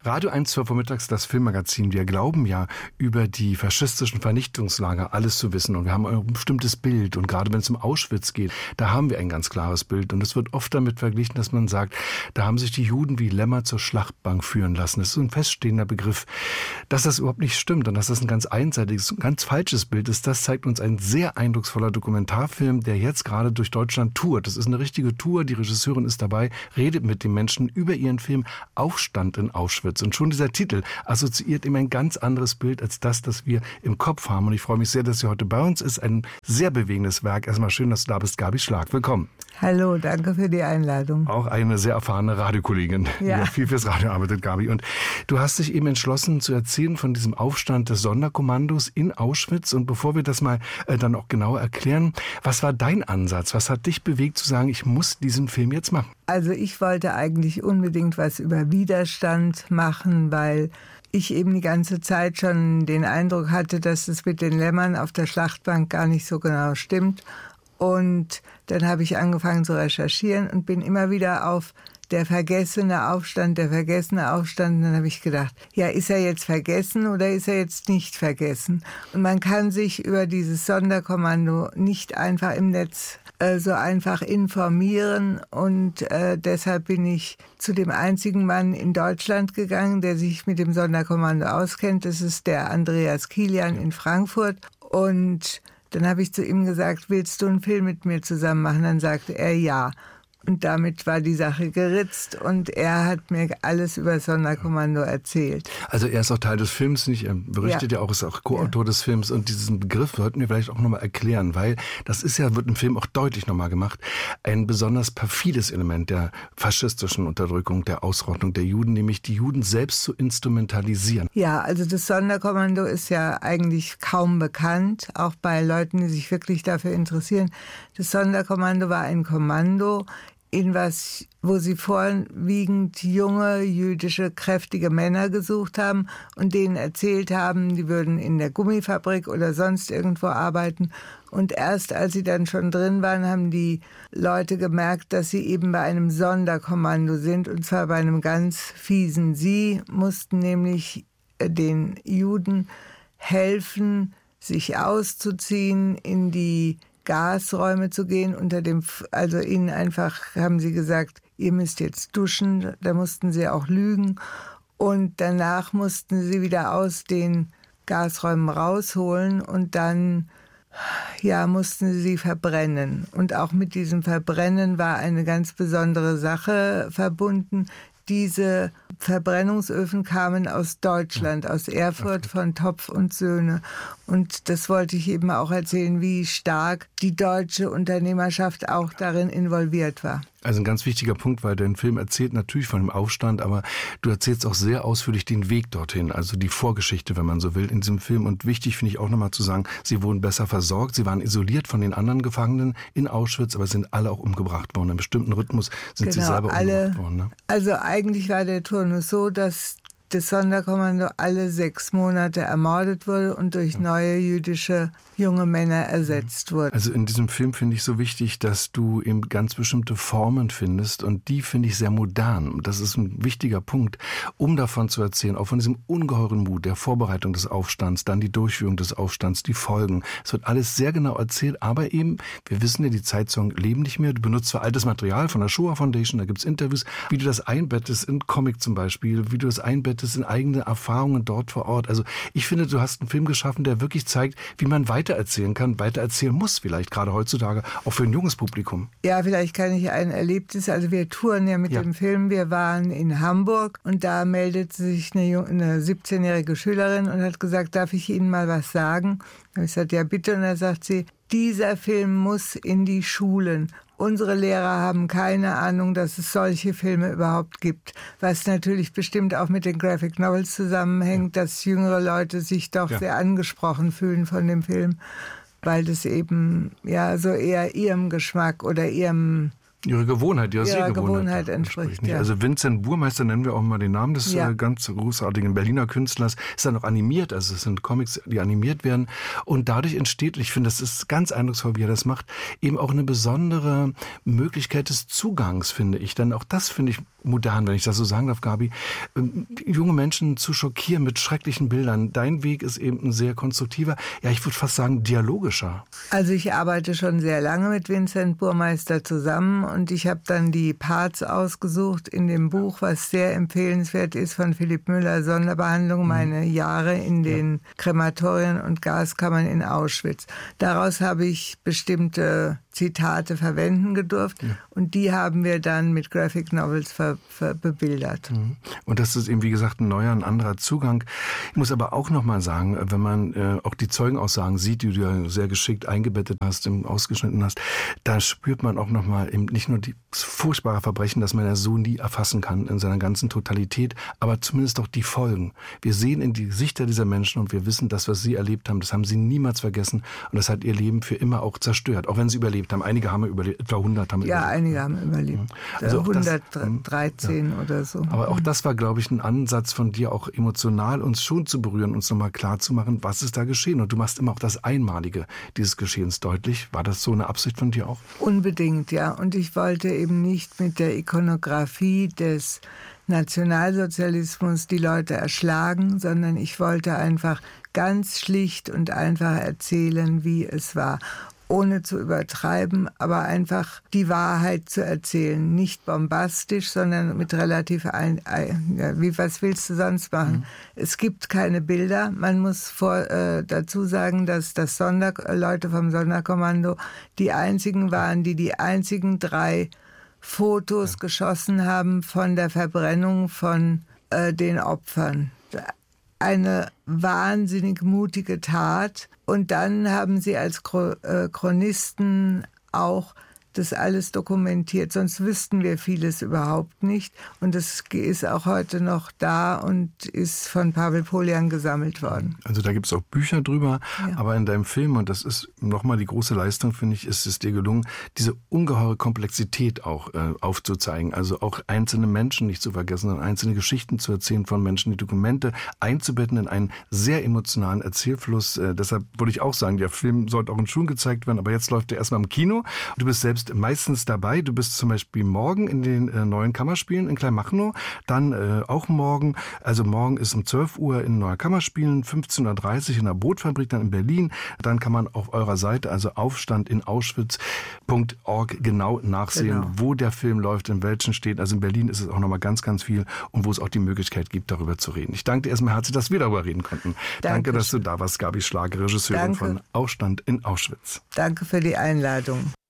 Radio 1 zur Vormittags, das Filmmagazin. Wir glauben ja, über die faschistischen Vernichtungslager alles zu wissen. Und wir haben ein bestimmtes Bild. Und gerade wenn es um Auschwitz geht, da haben wir ein ganz klares Bild. Und es wird oft damit verglichen, dass man sagt, da haben sich die Juden wie Lämmer zur Schlachtbank führen lassen. Das ist so ein feststehender Begriff. Dass das überhaupt nicht stimmt und dass das ein ganz einseitiges, ein ganz falsches Bild ist, das zeigt uns ein sehr eindrucksvoller Dokumentarfilm, der jetzt gerade durch Deutschland tourt. Das ist eine richtige Tour. Die Regisseurin ist dabei, redet mit den Menschen über ihren Film Aufstand in Auschwitz. Und schon dieser Titel assoziiert ihm ein ganz anderes Bild als das wir im Kopf haben. Und ich freue mich sehr, dass sie heute bei uns ist. Ein sehr bewegendes Werk. Erstmal schön, dass du da bist, Gabi Schlag. Willkommen. Hallo, danke für die Einladung. Auch eine sehr erfahrene Radiokollegin, die viel fürs Radio arbeitet, Gabi. Und du hast dich eben entschlossen zu erzählen von diesem Aufstand des Sonderkommandos in Auschwitz. Und bevor wir das mal dann auch genauer erklären, was war dein Ansatz? Was hat dich bewegt zu sagen, ich muss diesen Film jetzt machen? Also ich wollte eigentlich unbedingt was über Widerstand machen, weil ich eben die ganze Zeit schon den Eindruck hatte, dass es mit den Lämmern auf der Schlachtbank gar nicht so genau stimmt. Und dann habe ich angefangen zu recherchieren und bin immer wieder auf der vergessene Aufstand. Und dann habe ich gedacht, ja, ist er jetzt vergessen oder ist er jetzt nicht vergessen? Und man kann sich über dieses Sonderkommando nicht einfach im Netz so einfach informieren. Und deshalb bin ich zu dem einzigen Mann in Deutschland gegangen, der sich mit dem Sonderkommando auskennt. Das ist der Andreas Kilian in Frankfurt. Und dann habe ich zu ihm gesagt, willst du einen Film mit mir zusammen machen? Dann sagte er ja. Und damit war die Sache geritzt und er hat mir alles über das Sonderkommando erzählt. Also er ist auch Teil des Films, nicht? Er berichtet ja auch, ist auch Co-Autor des Films und diesen Begriff sollten wir vielleicht auch nochmal erklären, weil das ist ja, wird im Film auch deutlich nochmal gemacht, ein besonders perfides Element der faschistischen Unterdrückung, der Ausrottung der Juden, nämlich die Juden selbst zu instrumentalisieren. Ja, also das Sonderkommando ist ja eigentlich kaum bekannt, auch bei Leuten, die sich wirklich dafür interessieren. Das Sonderkommando war ein Kommando, wo sie vorwiegend junge, jüdische, kräftige Männer gesucht haben und denen erzählt haben, die würden in der Gummifabrik oder sonst irgendwo arbeiten. Und erst als sie dann schon drin waren, haben die Leute gemerkt, dass sie eben bei einem Sonderkommando sind, und zwar bei einem ganz fiesen. Sie mussten nämlich den Juden helfen, sich auszuziehen, in die Gasräume zu gehen, also ihnen einfach haben sie gesagt, ihr müsst jetzt duschen, da mussten sie auch lügen und danach mussten sie wieder aus den Gasräumen rausholen und dann mussten sie verbrennen. Und auch mit diesem Verbrennen war eine ganz besondere Sache verbunden. Diese Verbrennungsöfen kamen aus Deutschland, aus Erfurt von Topf und Söhne. Und das wollte ich eben auch erzählen, wie stark die deutsche Unternehmerschaft auch darin involviert war. Also ein ganz wichtiger Punkt, weil dein Film erzählt natürlich von dem Aufstand, aber du erzählst auch sehr ausführlich den Weg dorthin, also die Vorgeschichte, wenn man so will, in diesem Film. Und wichtig finde ich auch nochmal zu sagen, sie wurden besser versorgt, sie waren isoliert von den anderen Gefangenen in Auschwitz, aber sind alle auch umgebracht worden. In einem bestimmten Rhythmus sind sie selber umgebracht worden. Ne? Also eigentlich war der Turnus so, dass das Sonderkommando alle 6 Monate ermordet wurde und durch neue jüdische junge Männer ersetzt wurde. Also in diesem Film finde ich so wichtig, dass du eben ganz bestimmte Formen findest und die finde ich sehr modern. Und das ist ein wichtiger Punkt, um davon zu erzählen, auch von diesem ungeheuren Mut der Vorbereitung des Aufstands, dann die Durchführung des Aufstands, die Folgen. Es wird alles sehr genau erzählt, aber eben, wir wissen ja, die Zeitzeugen leben nicht mehr. Du benutzt zwar altes Material von der Shoah Foundation, da gibt es Interviews, wie du das einbettest in Comic zum Beispiel, wie du das einbettest in eigene Erfahrungen dort vor Ort. Also ich finde, du hast einen Film geschaffen, der wirklich zeigt, wie man weitererzählen kann, weitererzählen muss vielleicht, gerade heutzutage, auch für ein junges Publikum. Ja, vielleicht kann ich ein Erlebnis, also wir touren ja mit dem Film, wir waren in Hamburg und da meldete sich eine 17-jährige Schülerin und hat gesagt, darf ich Ihnen mal was sagen? Da habe ich gesagt, ja bitte, und da sagt sie, dieser Film muss in die Schulen. Unsere Lehrer haben keine Ahnung, dass es solche Filme überhaupt gibt. Was natürlich bestimmt auch mit den Graphic Novels zusammenhängt, dass jüngere Leute sich doch sehr angesprochen fühlen von dem Film, weil das eben so eher ihrem Geschmack oder ihrem Ihre Gewohnheit, ihre Sehgewohnheit entspricht. Ja. Also Vincent Burmeister, nennen wir auch mal den Namen des ganz großartigen Berliner Künstlers, ist dann auch animiert, also es sind Comics, die animiert werden und dadurch entsteht, ich finde, das ist ganz eindrucksvoll, wie er das macht, eben auch eine besondere Möglichkeit des Zugangs, finde ich. Denn auch das finde ich modern, wenn ich das so sagen darf, Gabi, junge Menschen zu schockieren mit schrecklichen Bildern. Dein Weg ist eben ein sehr konstruktiver, ja, ich würde fast sagen, dialogischer. Also ich arbeite schon sehr lange mit Vincent Burmeister zusammen und ich habe dann die Parts ausgesucht in dem Buch, was sehr empfehlenswert ist, von Philipp Müller, Sonderbehandlung, meine Jahre in den Krematorien und Gaskammern in Auschwitz. Daraus habe ich bestimmte Zitate verwenden gedurft und die haben wir dann mit Graphic Novels bebildert. Und das ist eben, wie gesagt, ein neuer, ein anderer Zugang. Ich muss aber auch noch mal sagen, wenn man auch die Zeugenaussagen sieht, die du ja sehr geschickt eingebettet hast, ausgeschnitten hast, da spürt man auch noch mal eben nicht nur das furchtbare Verbrechen, das man ja so nie erfassen kann in seiner ganzen Totalität, aber zumindest auch die Folgen. Wir sehen in die Gesichter dieser Menschen und wir wissen, das, was sie erlebt haben, das haben sie niemals vergessen und das hat ihr Leben für immer auch zerstört, auch wenn sie überlebt haben. Einige haben überlebt, etwa 100 haben überlebt. Ja, einige haben überlebt. Also 113 oder so. Aber auch das war, glaube ich, ein Ansatz von dir, auch emotional uns schon zu berühren, uns nochmal klar zu machen, was ist da geschehen. Und du machst immer auch das Einmalige dieses Geschehens deutlich. War das so eine Absicht von dir auch? Unbedingt, ja. Und ich wollte eben nicht mit der Ikonografie des Nationalsozialismus die Leute erschlagen, sondern ich wollte einfach ganz schlicht und einfach erzählen, wie es war. Ohne zu übertreiben, aber einfach die Wahrheit zu erzählen. Nicht bombastisch, sondern mit relativ was willst du sonst machen? Es gibt keine Bilder. Man muss dazu sagen, dass Leute vom Sonderkommando die einzigen waren, die einzigen 3 Fotos geschossen haben von der Verbrennung von den Opfern. Eine wahnsinnig mutige Tat. Und dann haben sie als Chronisten auch das alles dokumentiert. Sonst wüssten wir vieles überhaupt nicht. Und das ist auch heute noch da und ist von Pavel Polian gesammelt worden. Also da gibt es auch Bücher drüber. Ja. Aber in deinem Film, und das ist nochmal die große Leistung, finde ich, ist es dir gelungen, diese ungeheure Komplexität auch aufzuzeigen. Also auch einzelne Menschen nicht zu vergessen, sondern einzelne Geschichten zu erzählen von Menschen, die Dokumente einzubetten in einen sehr emotionalen Erzählfluss. Deshalb würde ich auch sagen, der Film sollte auch in Schulen gezeigt werden, aber jetzt läuft er erstmal im Kino. Du bist selbst meistens dabei. Du bist zum Beispiel morgen in den neuen Kammerspielen in Kleinmachnow, dann auch morgen. Also morgen ist um 12 Uhr in Neuer Kammerspielen, 15.30 Uhr in der Bootfabrik, dann in Berlin. Dann kann man auf eurer Seite, also Aufstand in Auschwitz.org, genau nachsehen, wo der Film läuft, in welchen Städten. Also in Berlin ist es auch nochmal ganz, ganz viel und wo es auch die Möglichkeit gibt, darüber zu reden. Ich danke dir erstmal herzlich, dass wir darüber reden konnten. Danke, dass du da warst, Gabi Schlage, Regisseurin von Aufstand in Auschwitz. Danke für die Einladung.